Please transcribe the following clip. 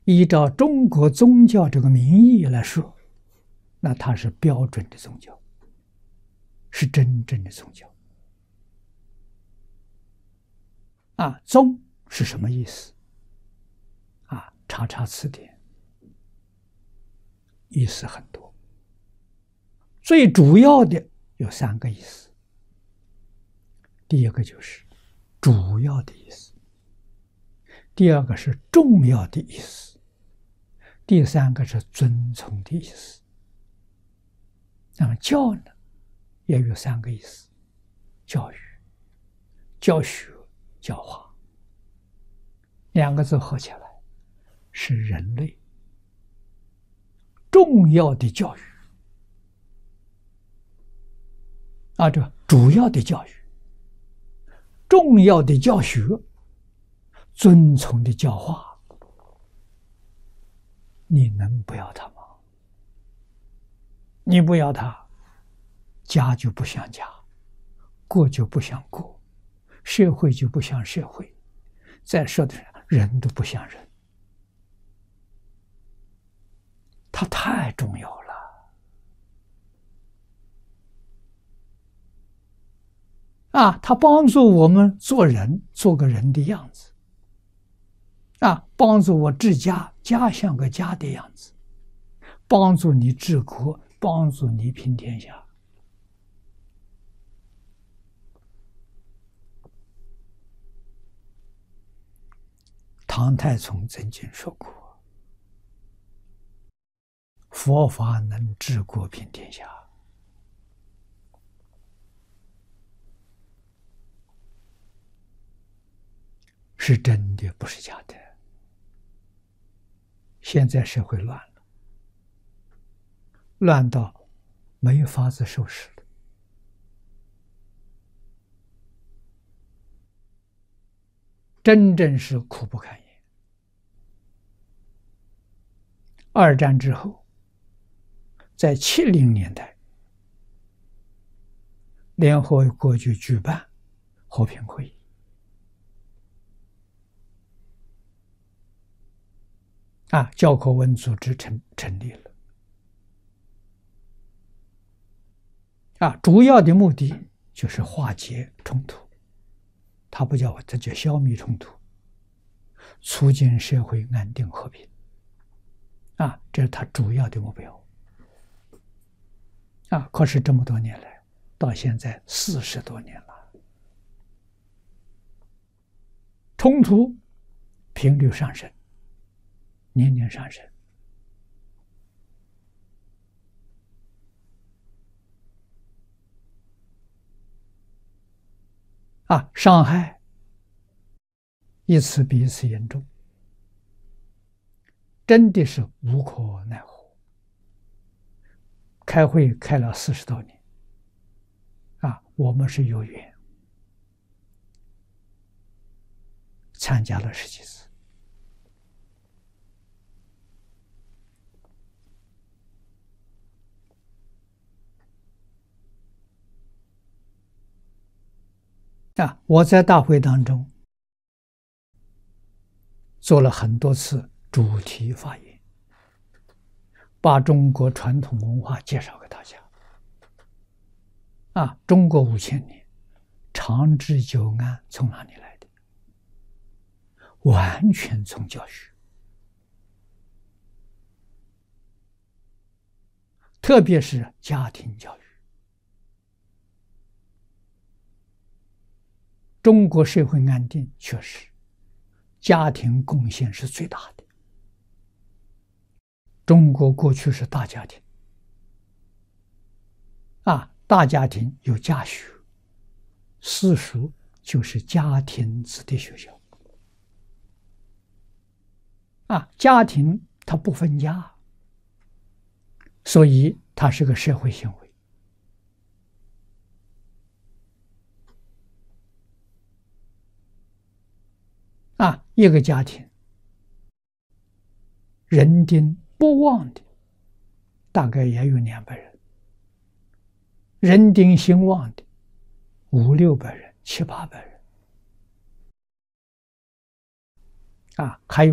依照中国宗教这个名义来说，那它是标准的宗教，是真正的宗教。宗是什么意思？查查词典，意思很多。最主要的有3个意思。第一个就是主要的意思，第二个是重要的意思，第3个是遵从的意思。那么教呢，也有3个意思：教育、教学、教化。2个字合起来是人类重要的教育这主要的教育、重要的教学、遵从的教化，你能不要它吗？你不要它，家就不像家，国就不像国，社会就不像社会，再说的是人都不像人。它太重要了它帮助我们做人，做个人的样子帮助我治家，家像个家的样子，帮助你治国，帮助你平天下。唐太宗曾经说过，佛法能治国平天下。是真的，不是假的。现在社会乱了，乱到没法子收拾了。真正是苦不堪言。2战之后，在70年代，联合国就举办和平会议。教科文组织成立了。主要的目的就是化解冲突，它叫消灭冲突，促进社会安定和平。这是它主要的目标。可是这么多年来，到现在40多年了，冲突频率上升，年年上升。伤害一次比一次严重，真的是无可奈何。开会开了40多年，我们是有缘参加了10几次。我在大会当中做了很多次主题发言，把中国传统文化介绍给大家。中国5000年长治久安从哪里来的？完全从教学，特别是家庭教育。中国社会安定确实家庭贡献是最大的。中国过去是大家庭，大家庭有家学，私塾就是家庭子弟学校。家庭它不分家，所以它是个社会行为。一个家庭人丁不旺的大概也有200人，人丁兴旺的500、600人、700、800人。还有